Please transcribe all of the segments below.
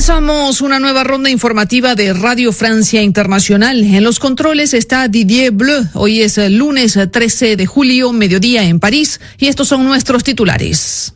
Comenzamos una nueva ronda informativa de Radio Francia Internacional. En los controles está Didier Bleu. Hoy es el lunes 13 de julio, mediodía en París, y estos son nuestros titulares.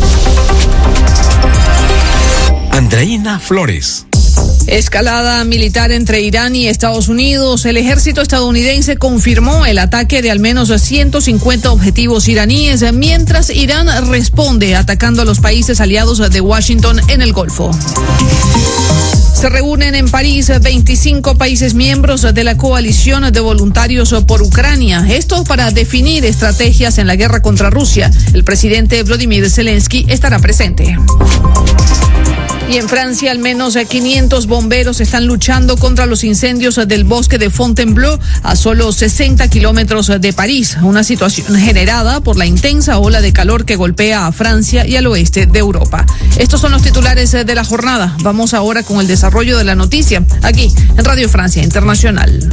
Andreina Flores. Escalada militar entre Irán y Estados Unidos. El ejército estadounidense confirmó el ataque de al menos 150 objetivos iraníes, mientras Irán responde atacando a los países aliados de Washington en el Golfo. Se reúnen en París 25 países miembros de la coalición de voluntarios por Ucrania. Esto para definir estrategias en la guerra contra Rusia. El presidente Volodymyr Zelensky estará presente. Y en Francia, al menos 500 bomberos están luchando contra los incendios del bosque de Fontainebleau, a solo 60 kilómetros de París. Una situación generada por la intensa ola de calor que golpea a Francia y al oeste de Europa. Estos son los titulares de la jornada. Vamos ahora con el desarrollo de la noticia, aquí en Radio Francia Internacional.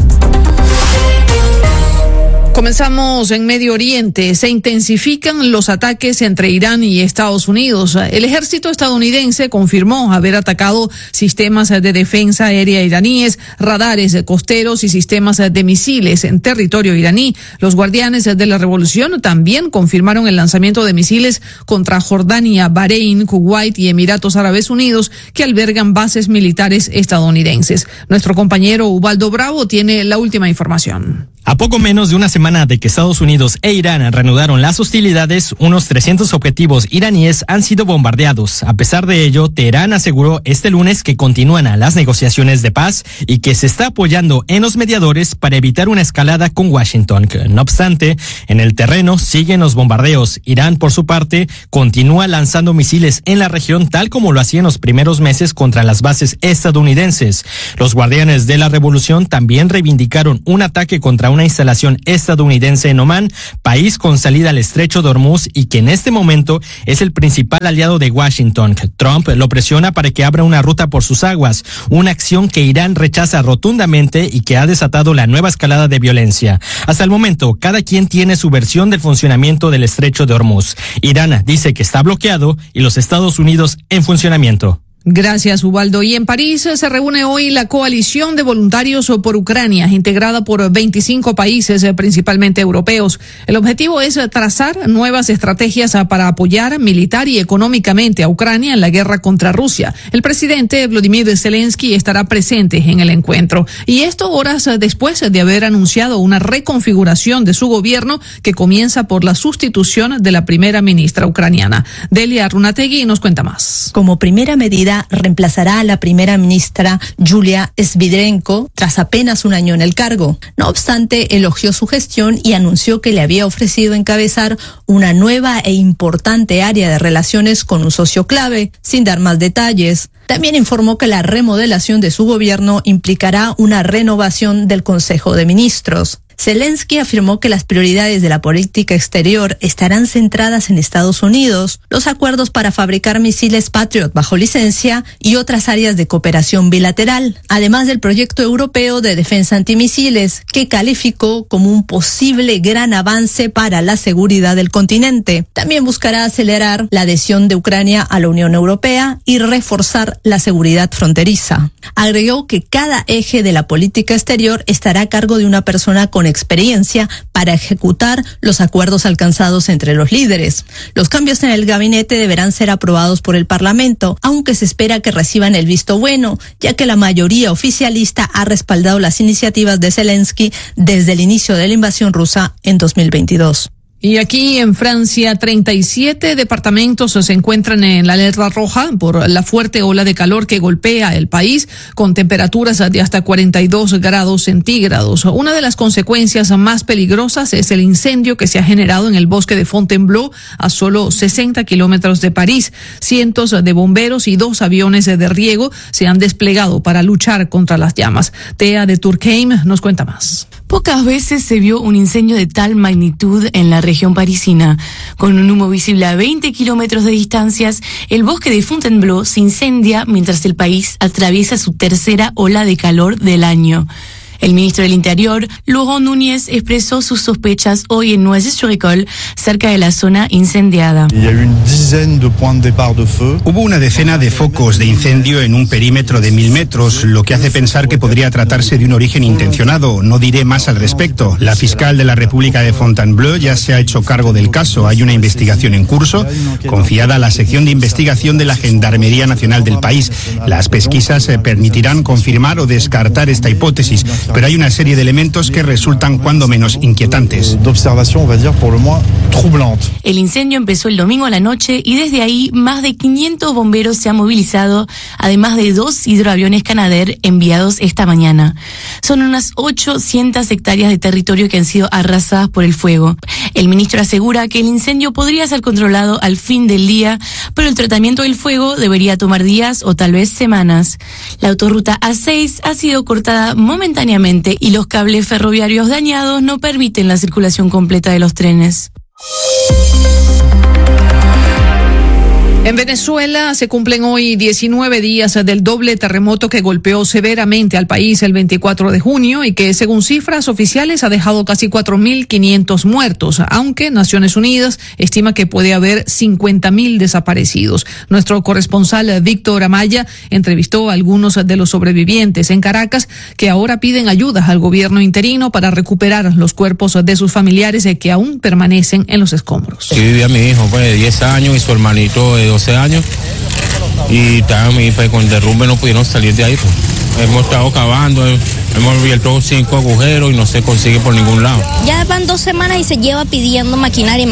Comenzamos en Medio Oriente. Se intensifican los ataques entre Irán y Estados Unidos. El ejército estadounidense confirmó haber atacado sistemas de defensa aérea iraníes, radares costeros y sistemas de misiles en territorio iraní. Los guardianes de la revolución también confirmaron el lanzamiento de misiles contra Jordania, Bahrein, Kuwait y Emiratos Árabes Unidos, que albergan bases militares estadounidenses. Nuestro compañero Ubaldo Bravo tiene la última información. A poco menos de una semana de que Estados Unidos e Irán reanudaron las hostilidades, unos 300 objetivos iraníes han sido bombardeados. A pesar de ello, Teherán aseguró este lunes que continúan las negociaciones de paz y que se está apoyando en los mediadores para evitar una escalada con Washington. No obstante, en el terreno siguen los bombardeos. Irán, por su parte, continúa lanzando misiles en la región tal como lo hacía en los primeros meses contra las bases estadounidenses. Los guardianes de la revolución también reivindicaron un ataque contra una instalación estadounidense en Omán, país con salida al estrecho de Hormuz y que en este momento es el principal aliado de Washington. Trump lo presiona para que abra una ruta por sus aguas, una acción que Irán rechaza rotundamente y que ha desatado la nueva escalada de violencia. Hasta el momento, cada quien tiene su versión del funcionamiento del estrecho de Hormuz. Irán dice que está bloqueado y los Estados Unidos en funcionamiento. Gracias, Ubaldo. Y en París se reúne hoy la coalición de voluntarios por Ucrania, integrada por 25 países, principalmente europeos. El objetivo es trazar nuevas estrategias para apoyar militar y económicamente a Ucrania en la guerra contra Rusia. El presidente Volodymyr Zelensky estará presente en el encuentro. Y esto horas después de haber anunciado una reconfiguración de su gobierno que comienza por la sustitución de la primera ministra ucraniana. Delia Runategui nos cuenta más. Como primera medida, reemplazará a la primera ministra Yulia Sviridenko tras apenas un año en el cargo. No obstante, elogió su gestión y anunció que le había ofrecido encabezar una nueva e importante área de relaciones con un socio clave, sin dar más detalles. También informó que la remodelación de su gobierno implicará una renovación del Consejo de Ministros. Zelensky afirmó que las prioridades de la política exterior estarán centradas en Estados Unidos, los acuerdos para fabricar misiles Patriot bajo licencia y otras áreas de cooperación bilateral, además del proyecto europeo de defensa antimisiles, que calificó como un posible gran avance para la seguridad del continente. También buscará acelerar la adhesión de Ucrania a la Unión Europea y reforzar la seguridad fronteriza. Agregó que cada eje de la política exterior estará a cargo de una persona con experiencia para ejecutar los acuerdos alcanzados entre los líderes. Los cambios en el gabinete deberán ser aprobados por el Parlamento, aunque se espera que reciban el visto bueno, ya que la mayoría oficialista ha respaldado las iniciativas de Zelensky desde el inicio de la invasión rusa en 2022. Y aquí en Francia, 37 departamentos se encuentran en la alerta roja por la fuerte ola de calor que golpea el país, con temperaturas de hasta 42 grados centígrados. Una de las consecuencias más peligrosas es el incendio que se ha generado en el bosque de Fontainebleau, a solo 60 kilómetros de París. Cientos de bomberos y 2 aviones de riego se han desplegado para luchar contra las llamas. Thea de Turckheim nos cuenta más. Pocas veces se vio un incendio de tal magnitud en la región parisina. Con un humo visible a 20 kilómetros de distancias, el bosque de Fontainebleau se incendia mientras el país atraviesa su tercera ola de calor del año. El ministro del Interior, Laurent Núñez, expresó sus sospechas hoy en Noisy-sur-École, cerca de la zona incendiada. Hubo una decena de focos de incendio en un perímetro de 1000 metros, lo que hace pensar que podría tratarse de un origen intencionado. No diré más al respecto. La fiscal de la República de Fontainebleau ya se ha hecho cargo del caso. Hay una investigación en curso, confiada a la sección de investigación de la Gendarmería Nacional del país. Las pesquisas permitirán confirmar o descartar esta hipótesis, pero hay una serie de elementos que resultan cuando menos inquietantes. El incendio empezó el domingo a la noche y desde ahí más de 500 bomberos se han movilizado, además de 2 hidroaviones Canadair enviados esta mañana. Son unas 800 hectáreas de territorio que han sido arrasadas por el fuego. El ministro asegura que el incendio podría ser controlado al fin del día, pero el tratamiento del fuego debería tomar días o tal vez semanas. La autorruta A6 ha sido cortada momentáneamente y los cables ferroviarios dañados no permiten la circulación completa de los trenes. En Venezuela se cumplen hoy 19 días del doble terremoto que golpeó severamente al país el 24 de junio y que, según cifras oficiales, ha dejado casi 4.500 muertos, aunque Naciones Unidas estima que puede haber 50.000 desaparecidos. Nuestro corresponsal Víctor Amaya entrevistó a algunos de los sobrevivientes en Caracas que ahora piden ayuda al gobierno interino para recuperar los cuerpos de sus familiares que aún permanecen en los escombros. Aquí vivía mi hijo de 10 años y su hermanito de 12 años y con el derrumbe no pudieron salir de ahí. Hemos estado cavando, hemos abierto 5 agujeros y no se consigue por ningún lado. Ya van 2 semanas y se lleva pidiendo maquinaria.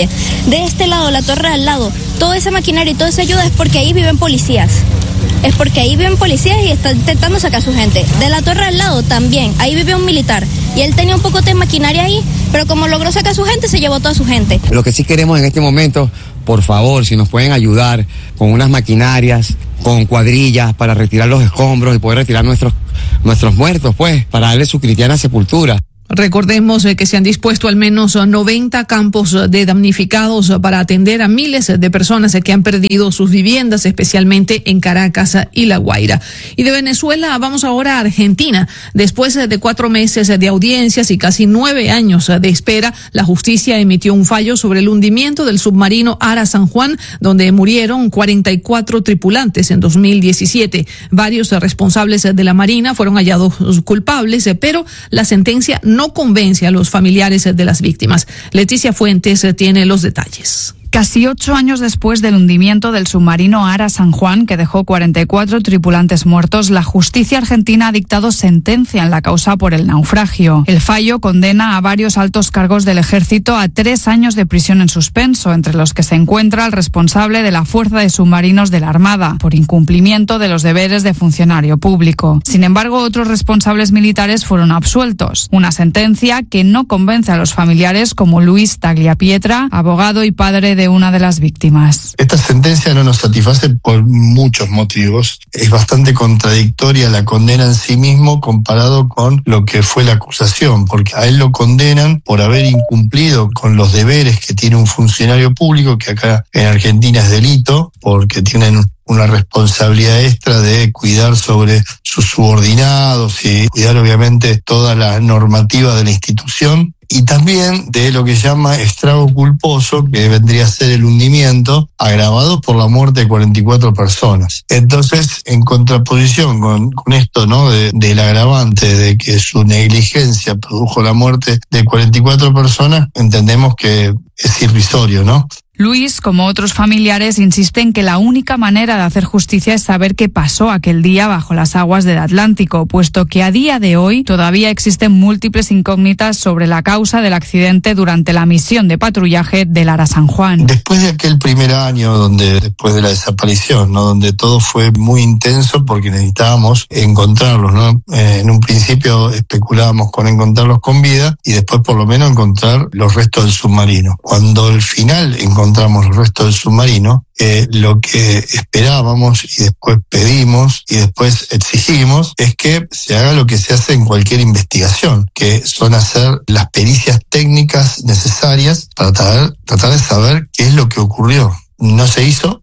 De este lado, la torre al lado, toda esa maquinaria y toda esa ayuda es porque ahí viven policías. Es porque ahí viven policías y están intentando sacar a su gente. De la torre al lado también, ahí vive un militar. Y él tenía un poco de maquinaria ahí, pero como logró sacar a su gente, se llevó toda su gente. Lo que sí queremos en este momento, por favor, si nos pueden ayudar con unas maquinarias, con cuadrillas para retirar los escombros y poder retirar nuestros muertos, pues, para darle su cristiana sepultura. Recordemos que se han dispuesto al menos 90 campos de damnificados para atender a miles de personas que han perdido sus viviendas, especialmente en Caracas y La Guaira. Y de Venezuela vamos ahora a Argentina. Después de 4 meses de audiencias y casi 9 años de espera, la justicia emitió un fallo sobre el hundimiento del submarino Ara San Juan, donde murieron 44 tripulantes en 2017. Varios responsables de la Marina fueron hallados culpables, pero la sentencia no convence a los familiares de las víctimas. Leticia Fuentes tiene los detalles. Casi 8 años después del hundimiento del submarino Ara San Juan, que dejó 44 tripulantes muertos, la justicia argentina ha dictado sentencia en la causa por el naufragio. El fallo condena a varios altos cargos del ejército a 3 años de prisión en suspenso, entre los que se encuentra el responsable de la Fuerza de Submarinos de la Armada, por incumplimiento de los deberes de funcionario público. Sin embargo, otros responsables militares fueron absueltos. Una sentencia que no convence a los familiares, como Luis Tagliapietra, abogado y padre de una de las víctimas. Esta sentencia no nos satisface por muchos motivos. Es bastante contradictoria la condena en sí mismo comparado con lo que fue la acusación, porque a él lo condenan por haber incumplido con los deberes que tiene un funcionario público, que acá en Argentina es delito, porque tienen una responsabilidad extra de cuidar sobre sus subordinados y cuidar obviamente toda la normativa de la institución, y también de lo que se llama estrago culposo, que vendría a ser el hundimiento agravado por la muerte de 44 personas. Entonces, en contraposición con esto, ¿no?, del agravante de que su negligencia produjo la muerte de 44 personas, entendemos que es irrisorio, ¿no? Luis, como otros familiares, insisten que la única manera de hacer justicia es saber qué pasó aquel día bajo las aguas del Atlántico, puesto que a día de hoy todavía existen múltiples incógnitas sobre la causa del accidente durante la misión de patrullaje del Ara San Juan. Después de aquel primer año, después de la desaparición, ¿no?, donde todo fue muy intenso porque necesitábamos encontrarlos, ¿no? En un principio especulábamos con encontrarlos con vida y después por lo menos encontrar los restos del submarino. Cuando al final encontramos los restos del submarino, lo que esperábamos y después pedimos y después exigimos es que se haga lo que se hace en cualquier investigación, que son hacer las pericias técnicas necesarias para tratar de saber qué es lo que ocurrió. No se hizo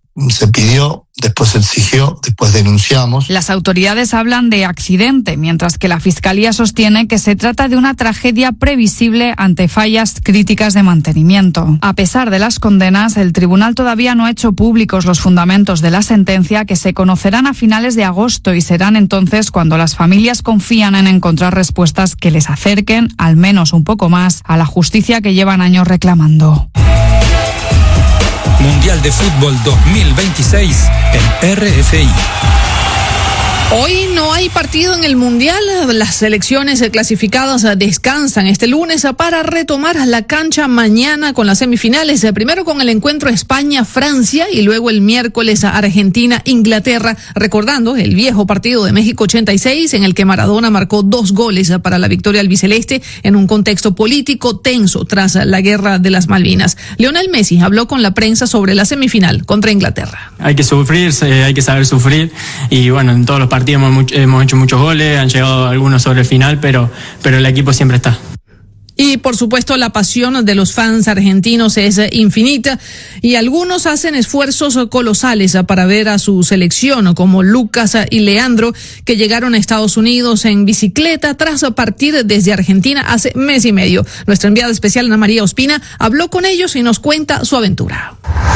se pidió, después se exigió, después denunciamos. Las autoridades hablan de accidente, mientras que la Fiscalía sostiene que se trata de una tragedia previsible ante fallas críticas de mantenimiento. A pesar de las condenas, el tribunal todavía no ha hecho públicos los fundamentos de la sentencia, que se conocerán a finales de agosto, y serán entonces cuando las familias confían en encontrar respuestas que les acerquen, al menos un poco más, a la justicia que llevan años reclamando. Mundial de Fútbol 2026 en RFI. Hoy no hay partido en el Mundial. Las selecciones clasificadas descansan este lunes para retomar la cancha mañana con las semifinales. Primero con el encuentro España-Francia y luego el miércoles Argentina-Inglaterra, recordando el viejo partido de México 86 en el que Maradona marcó 2 goles para la victoria albiceleste en un contexto político tenso tras la guerra de las Malvinas. Lionel Messi habló con la prensa sobre la semifinal contra Inglaterra. Hay que sufrir, hay que saber sufrir, y bueno, en todos los partidos hemos hecho muchos goles, han llegado algunos sobre el final, pero el equipo siempre está. Y por supuesto la pasión de los fans argentinos es infinita y algunos hacen esfuerzos colosales para ver a su selección, como Lucas y Leandro, que llegaron a Estados Unidos en bicicleta tras partir desde Argentina hace mes y medio. Nuestra enviada especial Ana María Ospina habló con ellos y nos cuenta su aventura.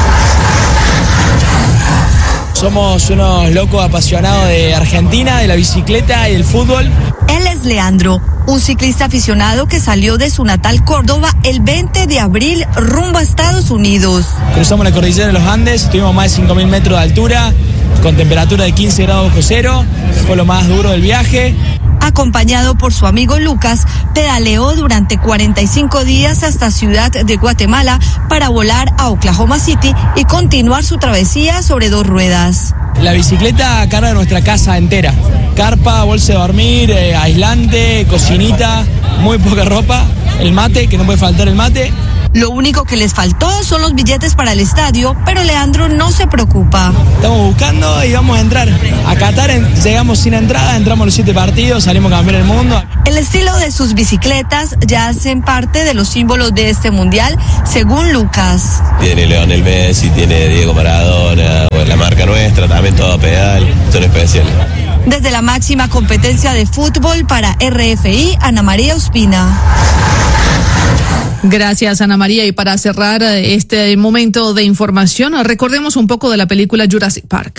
Somos unos locos apasionados de Argentina, de la bicicleta y del fútbol. Él es Leandro, un ciclista aficionado que salió de su natal Córdoba el 20 de abril rumbo a Estados Unidos. Cruzamos la cordillera de los Andes, estuvimos más de 5.000 metros de altura, con temperatura de 15 grados bajo cero, fue lo más duro del viaje. Acompañado por su amigo Lucas, pedaleó durante 45 días hasta Ciudad de Guatemala para volar a Oklahoma City y continuar su travesía sobre 2 ruedas. La bicicleta carga nuestra casa entera. Carpa, bolsa de dormir, aislante, cocinita, muy poca ropa, el mate, que no puede faltar el mate. Lo único que les faltó son los billetes para el estadio, pero Leandro no se preocupa. Estamos buscando y vamos a entrar. A Qatar llegamos sin entrada, entramos los 7 partidos, salimos a cambiar el mundo. El estilo de sus bicicletas ya hacen parte de los símbolos de este mundial, según Lucas. Tiene Lionel Messi, tiene Diego Maradona, la marca nuestra, también todo pedal, son especiales. Desde la máxima competencia de fútbol para RFI, Ana María Ospina. Gracias, Ana María. Y para cerrar este momento de información, recordemos un poco de la película Jurassic Park.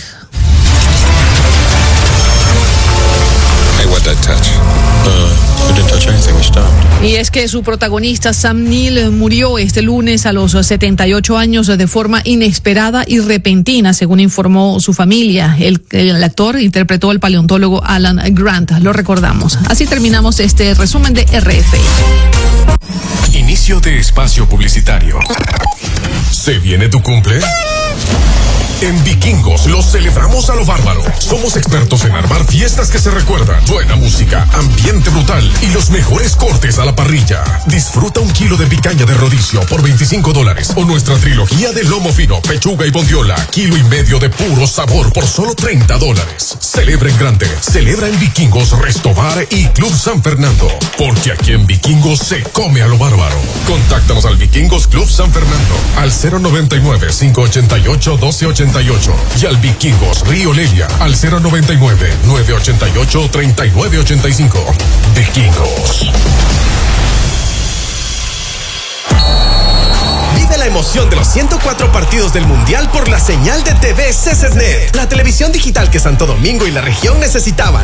Hey, what that touch? We didn't touch anything, we stopped. Y es que su protagonista Sam Neill murió este lunes a los 78 años de forma inesperada y repentina, según informó su familia. El actor interpretó al paleontólogo Alan Grant, lo recordamos. Así terminamos este resumen de RFI. Inicio de espacio publicitario. ¿Se viene tu cumple? En Vikingos lo celebramos a lo bárbaro. Somos expertos en armar fiestas que se recuerdan. Buena música, ambiente brutal y los mejores cortes a la parrilla. Disfruta 1 kilo de picaña de rodicio por $25 o nuestra trilogía de lomo fino, pechuga y bondiola, 1,5 kilos de puro sabor por solo $30. Celebra en grande. Celebra en Vikingos, Restobar y Club San Fernando. Porque aquí en Vikingos se come a lo bárbaro. Contáctanos al Vikingos Club San Fernando al 099-588-1288 y al Vikingos Río Lelia al 099-988-3985. Vikingos. Vive la emoción de los 104 partidos del Mundial por la señal de TV CCNet, la televisión digital que Santo Domingo y la región necesitaban.